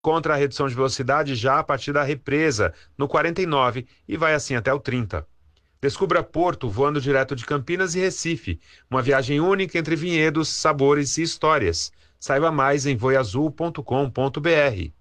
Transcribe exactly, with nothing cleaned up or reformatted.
contra a redução de velocidade já a partir da represa, no quarenta e nove, e vai assim até o trinta. Descubra Porto voando direto de Campinas e Recife. Uma viagem única entre vinhedos, sabores e histórias. Saiba mais em voiazul ponto com ponto br.